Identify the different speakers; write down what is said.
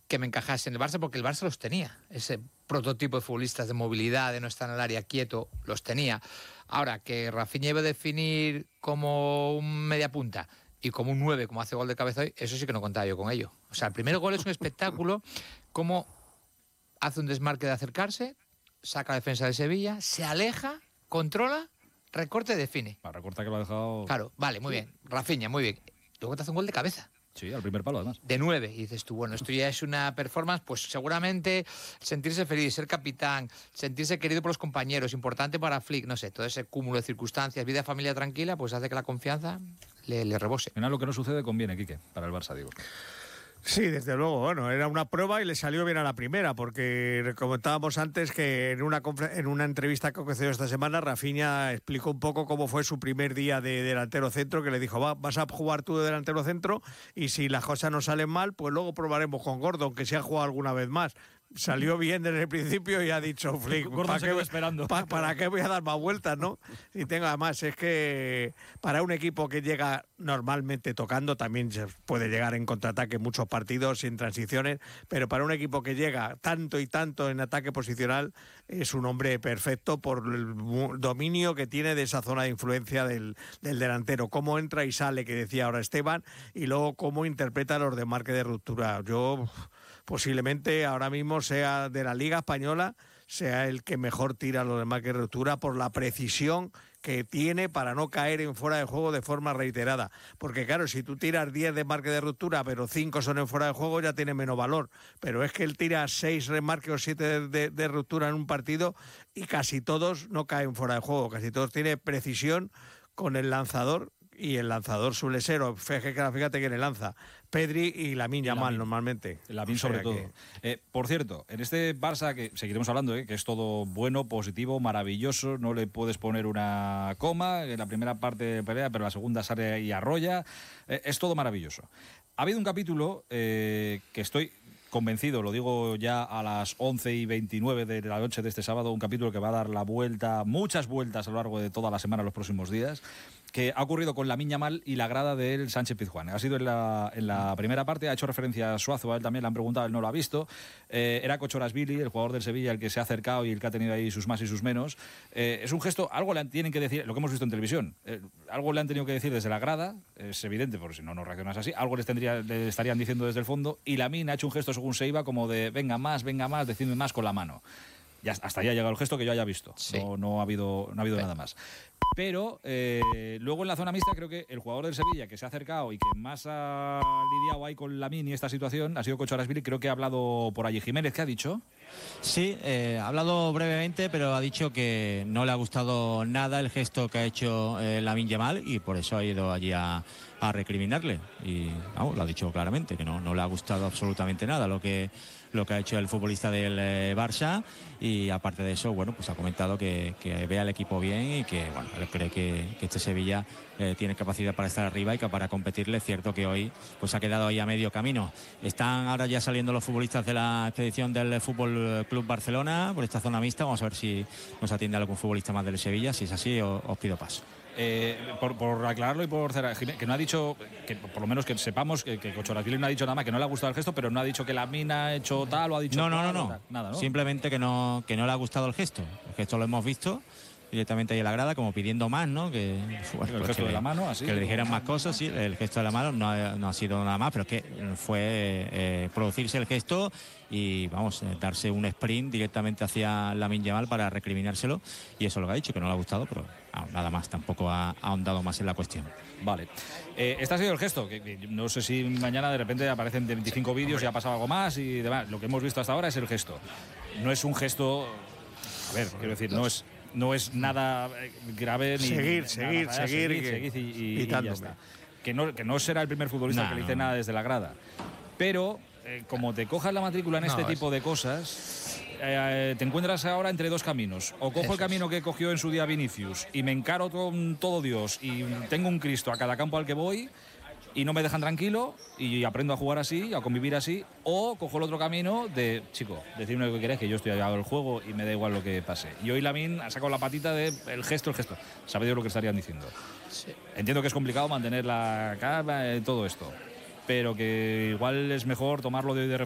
Speaker 1: que me encajase en el Barça, porque el Barça los tenía. Ese prototipo de futbolistas de movilidad, de no estar en el área quieto, los tenía. Ahora, que Rafinha iba a definir como un media punta y como un 9, como hace gol de cabeza hoy, eso sí que no contaba yo con ello. O sea, el primer gol es un espectáculo, como hace un desmarque de acercarse, saca la defensa de Sevilla, se aleja, controla, recorte, define.
Speaker 2: Recorta que lo ha dejado...
Speaker 1: Claro, vale, muy bien. Rafinha, muy bien. Luego te hace un gol de cabeza.
Speaker 2: Sí, al primer palo, además.
Speaker 1: De 9. Y dices tú, bueno, esto ya es una performance, pues seguramente sentirse feliz, ser capitán, sentirse querido por los compañeros, importante para Flick, no sé, todo ese cúmulo de circunstancias, vida, familia tranquila, pues hace que la confianza le rebose.
Speaker 2: Al final lo que no sucede conviene, Quique, para el Barça, digo.
Speaker 3: Sí, desde luego, bueno, era una prueba y le salió bien a la primera, porque comentábamos antes que en una entrevista que concedió esta semana, Rafinha explicó un poco cómo fue su primer día de delantero centro, que le dijo, vas a jugar tú de delantero centro y si las cosas no salen mal, pues luego probaremos con Gordon, que se ha jugado alguna vez más. Salió bien desde el principio y ha dicho Flick, ¿para qué voy a dar más vueltas, no? Y además es que para un equipo que llega normalmente tocando, también se puede llegar en contraataque en muchos partidos sin transiciones, pero para un equipo que llega tanto y tanto en ataque posicional, es un hombre perfecto por el dominio que tiene de esa zona de influencia del delantero, cómo entra y sale, que decía ahora Esteban, y luego cómo interpreta los desmarques de ruptura. Yo posiblemente ahora mismo sea de la Liga Española, sea el que mejor tira los desmarques de ruptura por la precisión que tiene para no caer en fuera de juego de forma reiterada. Porque claro, si tú tiras 10 desmarques de ruptura, pero 5 son en fuera de juego, ya tiene menos valor. Pero es que él tira 6 desmarques o 7 de ruptura en un partido y casi todos no caen fuera de juego. Casi todos tiene precisión con el lanzador. Y el lanzador suele ser, fíjate que le lanza Pedri y Lamine Yamal normalmente.
Speaker 2: Lamine sobre todo. Por cierto, en este Barça, que seguiremos hablando, que es todo bueno, positivo, maravilloso, no le puedes poner una coma, en la primera parte pelea, pero la segunda sale y arrolla, es todo maravilloso. Ha habido un capítulo que estoy convencido, lo digo ya a las 11:29 de la noche de este sábado, un capítulo que va a dar la vuelta, muchas vueltas a lo largo de toda la semana, los próximos días, que ha ocurrido con Lamine Yamal y la grada del Sánchez Pizjuán. Ha sido en la primera parte, ha hecho referencia a Suazo, a él también le han preguntado, él no lo ha visto. Era Kochorashvili, el jugador del Sevilla, el que se ha acercado y el que ha tenido ahí sus más y sus menos. Es un gesto, algo le tienen que decir, lo que hemos visto en televisión, algo le han tenido que decir desde la grada, es evidente, porque si no, no reaccionas así, algo le estarían diciendo desde el fondo, y Lamine ha hecho un gesto según se iba, como de venga más, decidme más con la mano. Ya, hasta ahí ha llegado el gesto que yo haya visto. Sí. No ha habido nada más. Pero luego en la zona mixta creo que el jugador del Sevilla que se ha acercado y que más ha lidiado ahí con Lamine y esta situación ha sido Kochorashvili. Creo que ha hablado por allí. Jiménez, ¿qué ha dicho?
Speaker 4: Sí, ha hablado brevemente, pero ha dicho que no le ha gustado nada el gesto que ha hecho Lamine Yamal y por eso ha ido allí a recriminarle. Y lo ha dicho claramente, que no le ha gustado absolutamente nada lo que ha hecho el futbolista del Barça, y aparte de eso, bueno, pues ha comentado que ve al equipo bien y que, bueno, él cree que este Sevilla tiene capacidad para estar arriba y que para competirle. Es cierto que hoy pues ha quedado ahí a medio camino. Están ahora ya saliendo los futbolistas de la expedición del Fútbol Club Barcelona por esta zona mixta. Vamos a ver si nos atiende algún futbolista más del Sevilla. Si es así, os pido paso.
Speaker 2: Por aclararlo y por cerrar, que no ha dicho, que por lo menos que sepamos que Kochorashvili no ha dicho nada más, que no le ha gustado el gesto, pero no ha dicho que Lamine ha hecho tal o ha dicho
Speaker 4: no.
Speaker 2: Nada, ¿no?
Speaker 4: Simplemente que no le ha gustado el gesto. El gesto lo hemos visto directamente ahí en la grada, como pidiendo más, ¿no? Que
Speaker 2: el gesto de la mano, así.
Speaker 4: Que le dijeran más cosas, sí. El gesto de la mano no ha sido nada más, pero es que fue producirse el gesto y, darse un sprint directamente hacia Lamine Yamal para recriminárselo, y eso es lo que ha dicho, que no le ha gustado, pero nada más, tampoco ha ahondado más en la cuestión.
Speaker 2: Vale. Este ha sido el gesto, que no sé si mañana de repente aparecen 25 vídeos y ha pasado algo más y demás. Lo que hemos visto hasta ahora es el gesto. No es un gesto, a ver, quiero decir, no es nada grave ni seguir y ya está. Que no será el primer futbolista que le dice nada desde la grada. Pero como te cojas la matrícula en este tipo de cosas, te encuentras ahora entre dos caminos. O cojo el camino que cogió en su día Vinicius y me encaro con todo Dios y tengo un Cristo a cada campo al que voy y no me dejan tranquilo y aprendo a jugar así, a convivir así, o cojo el otro camino de, chico, decirme lo que querés, que yo estoy allá del juego y me da igual lo que pase. Y hoy Lamine ha sacado la patita de el gesto. Sabe Dios lo que estarían diciendo. Sí. Entiendo que es complicado mantener la calma, todo esto, pero que igual es mejor tomarlo de